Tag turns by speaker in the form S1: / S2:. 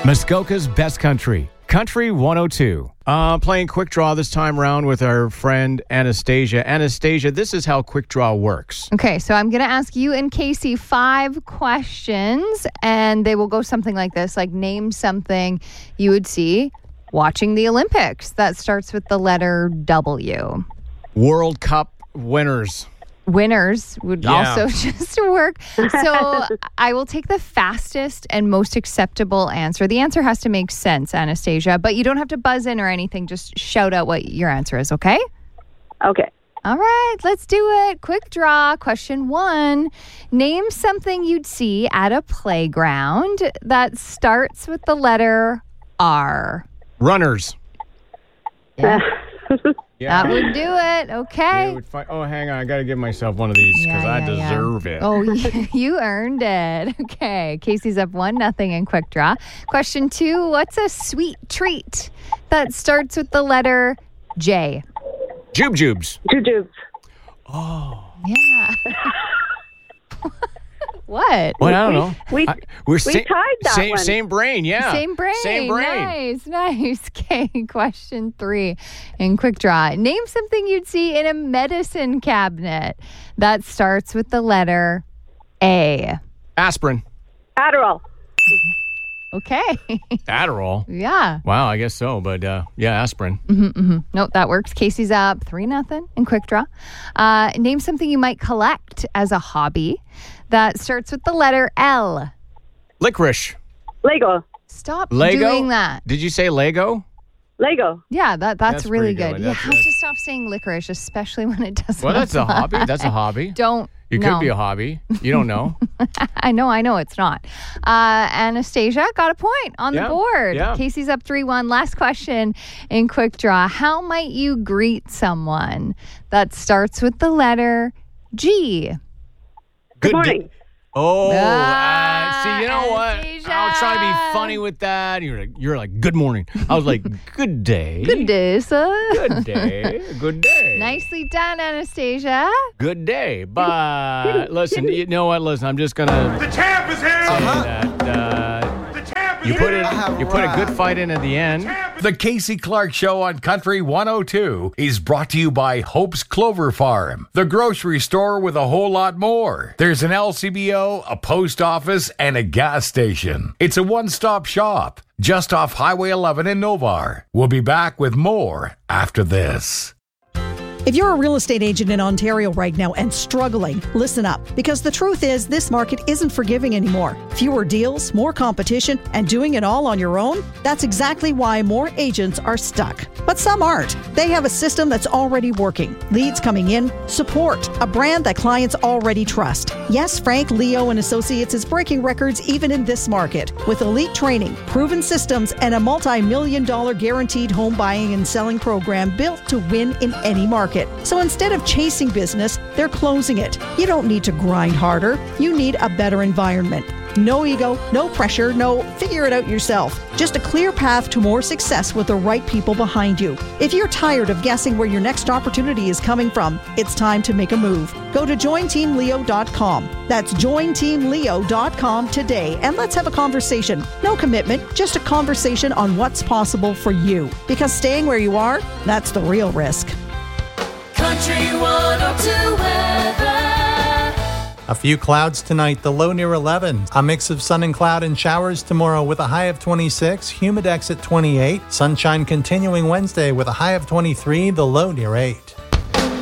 S1: Muskoka's Best Country, Country 102. Playing Quick Draw this time around with our friend Anastasia. Anastasia, this is how Quick Draw works.
S2: Okay, so I'm going to ask you and Casey 5 questions, and they will go something like this, like name something you would see watching the Olympics. That starts with the letter W.
S1: World Cup winners.
S2: Winners would also just work. So I will take the fastest and most acceptable answer. The answer has to make sense, Anastasia, but you don't have to buzz in or anything. Just shout out what your answer is, okay?
S3: Okay.
S2: All right, let's do it. Quick draw. Question 1. Name something you'd see at a playground that starts with the letter R.
S1: Runners.
S2: Yeah. That would do it. Okay.
S1: Hang on. I got to give myself one of these because I deserve it.
S2: Oh, you earned it. Okay. Casey's up 1-0 in Quick Draw. Question 2. What's a sweet treat that starts with the letter J?
S1: Jubes.
S3: Jujubes.
S1: Oh.
S2: Yeah. What?
S1: Well, I don't know.
S3: We tied that one.
S1: Same brain, yeah.
S2: Same brain. Nice. Okay, question 3 in Quick Draw. Name something you'd see in a medicine cabinet that starts with the letter A.
S1: Aspirin.
S3: Adderall.
S2: Okay.
S1: Adderall?
S2: Yeah.
S1: Wow, I guess so. But aspirin.
S2: Nope, that works. Casey's up 3-0 in Quick Draw. Name something you might collect as a hobby that starts with the letter L.
S1: Licorice.
S3: Lego.
S2: Stop
S1: Lego?
S2: doing that.
S1: Did you say Lego?
S3: Lego.
S2: Yeah, that's really
S1: pretty
S2: good.
S1: good.
S2: You have to stop saying licorice, especially when it doesn't.
S1: Well, that's a
S2: apply.
S1: hobby. That's a hobby. It could be a hobby. You don't know.
S2: I know it's not. Anastasia got a point on the board.
S1: Yeah.
S2: Casey's up 3-1. Last question in Quick Draw. How might you greet someone that starts with the letter G?
S3: Good morning.
S1: See, you know what?
S2: Anastasia.
S1: I was trying to be funny with that. You're like, good morning. I was like, good day.
S2: Good day, sir.
S1: Good day. Good day.
S2: Nicely done, Anastasia.
S1: Good day. But listen, you know what? Listen, I'm just going to
S4: The champ is here.
S1: say that you put a good fight in at the end.
S4: The Casey Clark Show on Country 102 is brought to you by Hope's Clover Farm, the grocery store with a whole lot more. There's an LCBO, a post office, and a gas station. It's a one-stop shop just off Highway 11 in Novar. We'll be back with more after this.
S5: If you're a real estate agent in Ontario right now and struggling, listen up. Because the truth is, this market isn't forgiving anymore. Fewer deals, more competition, and doing it all on your own? That's exactly why more agents are stuck. But some aren't. They have a system that's already working. Leads coming in, support, a brand that clients already trust. Yes, Frank, Leo, and Associates is breaking records even in this market. With elite training, proven systems, and a multi-million-dollar guaranteed home buying and selling program built to win in any market. So instead of chasing business, they're closing it. You don't need to grind harder. You need a better environment. No ego, no pressure, no figure it out yourself. Just a clear path to more success with the right people behind you. If you're tired of guessing where your next opportunity is coming from, it's time to make a move. Go to jointeamleo.com. That's jointeamleo.com today, and let's have a conversation. No commitment, just a conversation on what's possible for you. Because staying where you are, that's the real risk.
S6: Country 102 weather.
S7: A few clouds tonight, the low near 11. A mix of sun and cloud and showers tomorrow with a high of 26, humidex at 28. Sunshine continuing Wednesday with a high of 23, the low near 8.